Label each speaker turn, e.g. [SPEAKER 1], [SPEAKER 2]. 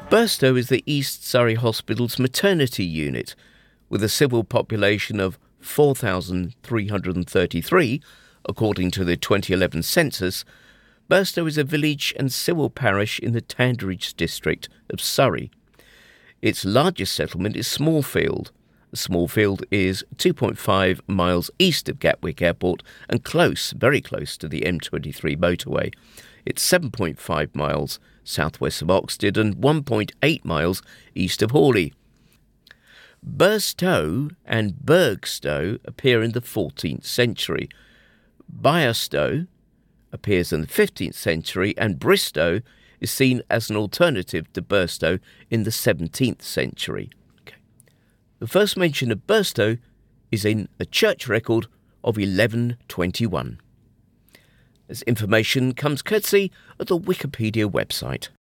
[SPEAKER 1] Burstow is the East Surrey Hospital's maternity unit, with a civil population of 4,333, according to the 2011 census. Burstow is a village and civil parish in the Tandridge district of Surrey. Its largest settlement is Smallfield. Smallfield is 2.5 miles east of Gatwick Airport and close, very close to the M23 motorway. It's 7.5 miles southwest of Oxted and 1.8 miles east of Hawley. Burstow and Burgstow appear in the 14th century. Bierstow appears in the 15th century, and Bristow is seen as an alternative to Burstow in the 17th century. The first mention of Burstow is in a church record of 1121. This information comes courtesy of the Wikipedia website.